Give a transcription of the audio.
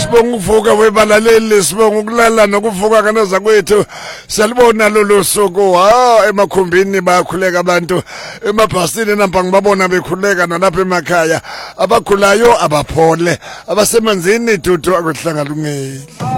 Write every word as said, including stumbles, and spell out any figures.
sibonga ukuvuka webalaleli, sibonga ukulala nokuvuka kanaza kwethu. Salibona lolu suku ha emakhumbini bayakhuleka abantu, emabhasini nampa ngibabona bekhuleka nalapha emakhaya, abakhulayo abaphole, abasemanzini dudu akuhlangalungeli.